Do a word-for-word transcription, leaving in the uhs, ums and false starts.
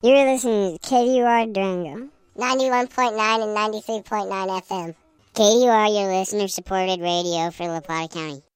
You're listening to K U R Durango. ninety-one point nine and ninety-three point nine F M. K U R, your listener-supported radio for La Plata County.